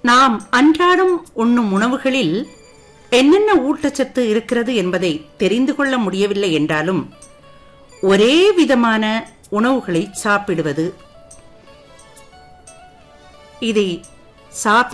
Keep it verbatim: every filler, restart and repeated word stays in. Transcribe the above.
நாம் அன்றாடம் உண்ணும் உணவுகளில் என்னென்ன ஊட்டச்சத்து இருக்கிறது என்பதை தெரிந்து கொள்ள முடியவில்லை என்றாலும் ஒரே விதமான உணவுகளை சாப்பிடுவது, இதை சாப்பிட